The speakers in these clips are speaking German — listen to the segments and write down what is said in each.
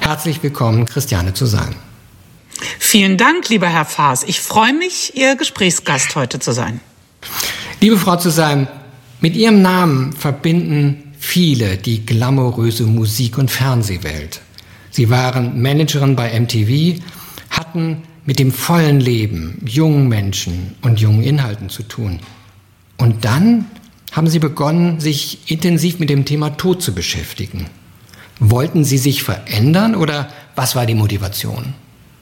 Herzlich willkommen, Christiane zu sein. Vielen Dank, lieber Herr Faas. Ich freue mich, Ihr Gesprächsgast heute zu sein. Liebe Frau zu sein, mit Ihrem Namen verbinden viele die glamouröse Musik- und Fernsehwelt. Sie waren Managerin bei MTV, hatten mit dem vollen Leben, jungen Menschen und jungen Inhalten zu tun. Und dann haben Sie begonnen, sich intensiv mit dem Thema Tod zu beschäftigen. Wollten Sie sich verändern oder was war die Motivation?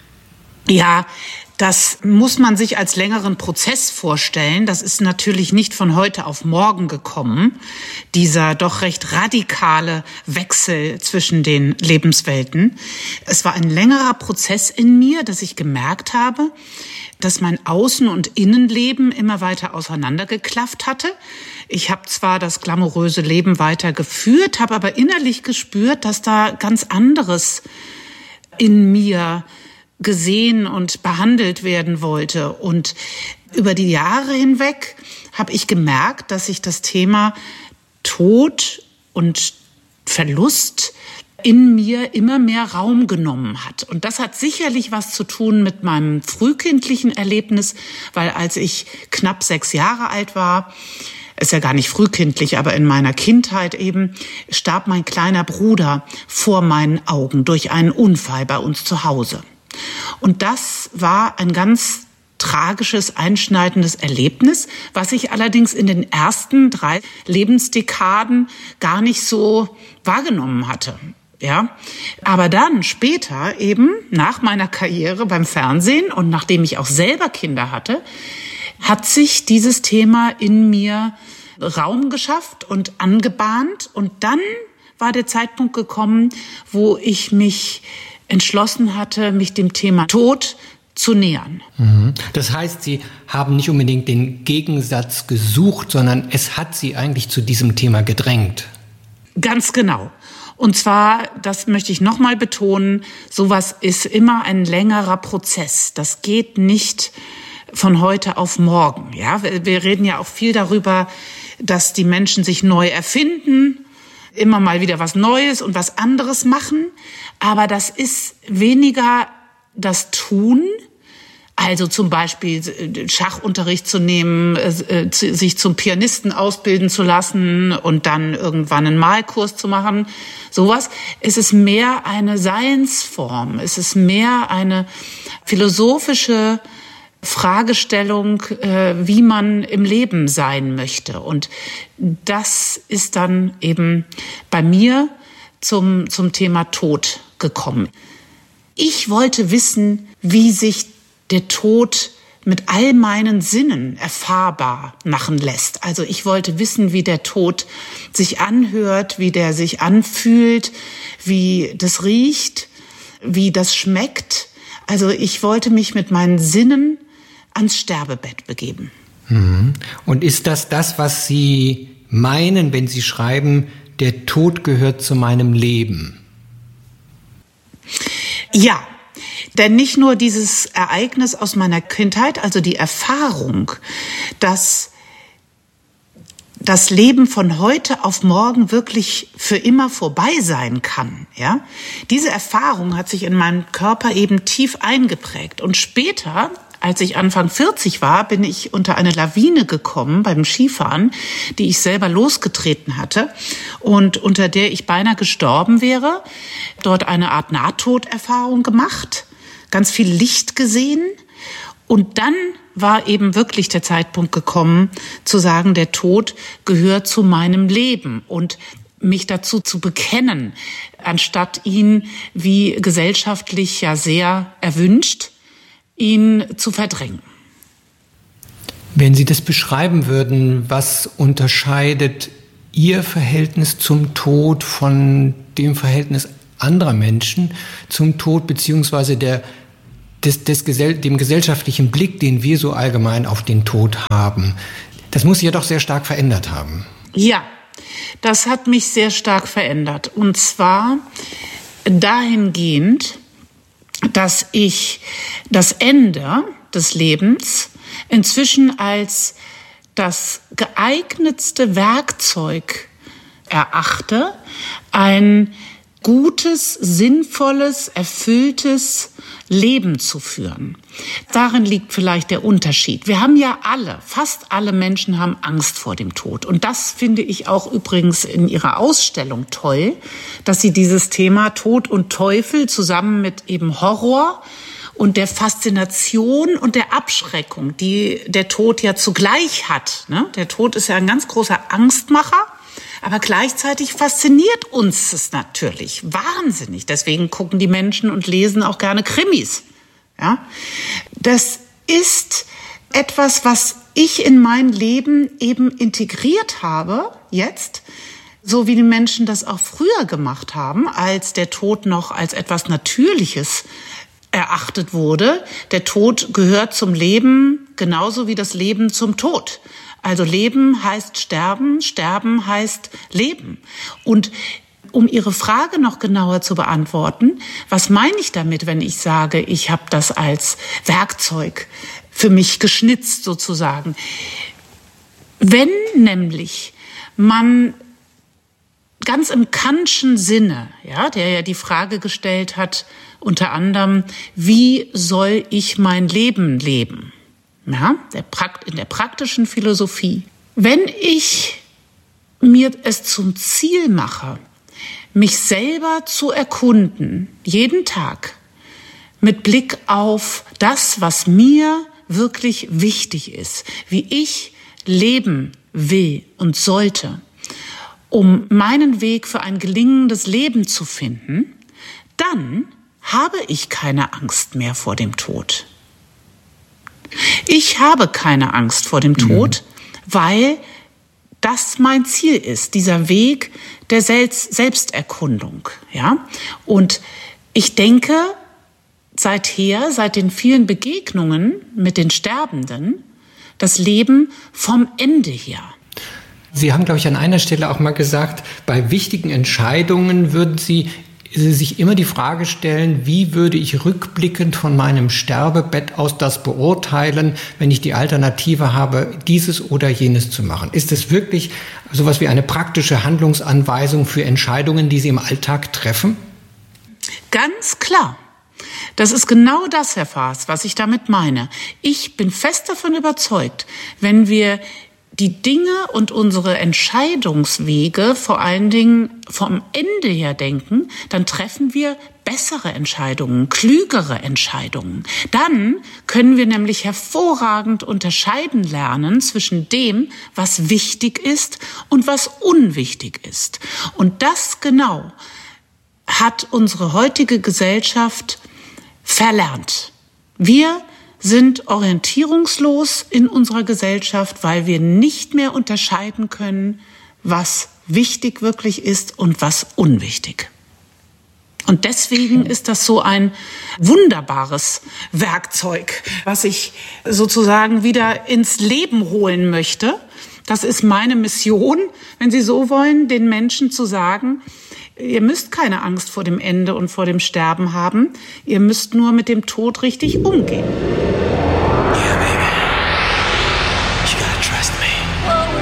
Ja, das muss man sich als längeren Prozess vorstellen. Das ist natürlich nicht von heute auf morgen gekommen, dieser doch recht radikale Wechsel zwischen den Lebenswelten. Es war ein längerer Prozess in mir, dass ich gemerkt habe, dass mein Außen- und Innenleben immer weiter auseinandergeklafft hatte. Ich habe zwar das glamouröse Leben weiter geführt, habe aber innerlich gespürt, dass da ganz anderes in mir gesehen und behandelt werden wollte. Und über die Jahre hinweg habe ich gemerkt, dass sich das Thema Tod und Verlust in mir immer mehr Raum genommen hat. Und das hat sicherlich was zu tun mit meinem frühkindlichen Erlebnis, weil als ich knapp 6 Jahre alt war, ist ja gar nicht frühkindlich, aber in meiner Kindheit eben, starb mein kleiner Bruder vor meinen Augen durch einen Unfall bei uns zu Hause. Und das war ein ganz tragisches, einschneidendes Erlebnis, was ich allerdings in den ersten 3 Lebensdekaden gar nicht so wahrgenommen hatte. Ja, aber dann später eben nach meiner Karriere beim Fernsehen und nachdem ich auch selber Kinder hatte, hat sich dieses Thema in mir Raum geschafft und angebahnt. Und dann war der Zeitpunkt gekommen, wo ich mich entschlossen hatte, mich dem Thema Tod zu nähern. Das heißt, Sie haben nicht unbedingt den Gegensatz gesucht, sondern es hat Sie eigentlich zu diesem Thema gedrängt. Ganz genau. Und zwar, das möchte ich nochmal betonen, sowas ist immer ein längerer Prozess. Das geht nicht von heute auf morgen. Ja, wir reden ja auch viel darüber, dass die Menschen sich neu erfinden, immer mal wieder was Neues und was anderes machen. Aber das ist weniger das Tun, also zum Beispiel Schachunterricht zu nehmen, sich zum Pianisten ausbilden zu lassen und dann irgendwann einen Malkurs zu machen. Sowas. Es ist mehr eine Seinsform. Es ist mehr eine philosophische Fragestellung, wie man im Leben sein möchte. Und das ist dann eben bei mir zum Thema Tod gekommen. Ich wollte wissen, wie sich der Tod mit all meinen Sinnen erfahrbar machen lässt. Also ich wollte wissen, wie der Tod sich anhört, wie der sich anfühlt, wie das riecht, wie das schmeckt. Also ich wollte mich mit meinen Sinnen ans Sterbebett begeben. Und ist das, was Sie meinen, wenn Sie schreiben, der Tod gehört zu meinem Leben? Ja, denn nicht nur dieses Ereignis aus meiner Kindheit, also die Erfahrung, dass das Leben von heute auf morgen wirklich für immer vorbei sein kann, ja? Diese Erfahrung hat sich in meinem Körper eben tief eingeprägt. Und später, als ich Anfang 40 war, bin ich unter eine Lawine gekommen beim Skifahren, die ich selber losgetreten hatte und unter der ich beinahe gestorben wäre. Dort eine Art Nahtoderfahrung gemacht, ganz viel Licht gesehen. Und dann war eben wirklich der Zeitpunkt gekommen, zu sagen, der Tod gehört zu meinem Leben und mich dazu zu bekennen, anstatt ihn, wie gesellschaftlich ja sehr erwünscht, ihn zu verdrängen. Wenn Sie das beschreiben würden, was unterscheidet Ihr Verhältnis zum Tod von dem Verhältnis anderer Menschen zum Tod, beziehungsweise dem gesellschaftlichen Blick, den wir so allgemein auf den Tod haben? Das muss sich ja doch sehr stark verändert haben. Ja, das hat mich sehr stark verändert. Und zwar dahingehend, dass ich das Ende des Lebens inzwischen als das geeignetste Werkzeug erachte, ein gutes, sinnvolles, erfülltes Leben zu führen. Darin liegt vielleicht der Unterschied. Wir haben ja fast alle Menschen haben Angst vor dem Tod. Und das finde ich auch übrigens in Ihrer Ausstellung toll, dass Sie dieses Thema Tod und Teufel zusammen mit eben Horror und der Faszination und der Abschreckung, die der Tod ja zugleich hat. Der Tod ist ja ein ganz großer Angstmacher. Aber gleichzeitig fasziniert uns es natürlich wahnsinnig. Deswegen gucken die Menschen und lesen auch gerne Krimis. Ja? Das ist etwas, was ich in mein Leben eben integriert habe, jetzt, so wie die Menschen das auch früher gemacht haben, als der Tod noch als etwas Natürliches erachtet wurde. Der Tod gehört zum Leben genauso wie das Leben zum Tod. Also Leben heißt Sterben, Sterben heißt Leben. Und um Ihre Frage noch genauer zu beantworten, was meine ich damit, wenn ich sage, ich habe das als Werkzeug für mich geschnitzt sozusagen? Wenn nämlich man ganz im Kantschen Sinne, der ja die Frage gestellt hat, unter anderem, wie soll ich mein Leben leben? In der praktischen Philosophie. Wenn ich mir es zum Ziel mache, mich selber zu erkunden, jeden Tag, mit Blick auf das, was mir wirklich wichtig ist, wie ich leben will und sollte, um meinen Weg für ein gelingendes Leben zu finden, dann habe ich keine Angst mehr vor dem Tod. Ich habe keine Angst vor dem Tod, weil das mein Ziel ist, dieser Weg der Selbsterkundung. Ja? Und ich denke, seit den vielen Begegnungen mit den Sterbenden, das Leben vom Ende her. Sie haben, glaube ich, an einer Stelle auch mal gesagt, bei wichtigen Entscheidungen würden Sie sich immer die Frage stellen, wie würde ich rückblickend von meinem Sterbebett aus das beurteilen, wenn ich die Alternative habe, dieses oder jenes zu machen? Ist es wirklich sowas wie eine praktische Handlungsanweisung für Entscheidungen, die Sie im Alltag treffen? Ganz klar. Das ist genau das, Herr Faas, was ich damit meine. Ich bin fest davon überzeugt, wenn wir die Dinge und unsere Entscheidungswege vor allen Dingen vom Ende her denken, dann treffen wir bessere Entscheidungen, klügere Entscheidungen. Dann können wir nämlich hervorragend unterscheiden lernen zwischen dem, was wichtig ist und was unwichtig ist. Und das genau hat unsere heutige Gesellschaft verlernt. Wir sind orientierungslos in unserer Gesellschaft, weil wir nicht mehr unterscheiden können, was wichtig wirklich ist und was unwichtig. Und deswegen ist das so ein wunderbares Werkzeug, was ich sozusagen wieder ins Leben holen möchte. Das ist meine Mission, wenn Sie so wollen, den Menschen zu sagen, ihr müsst keine Angst vor dem Ende und vor dem Sterben haben, ihr müsst nur mit dem Tod richtig umgehen.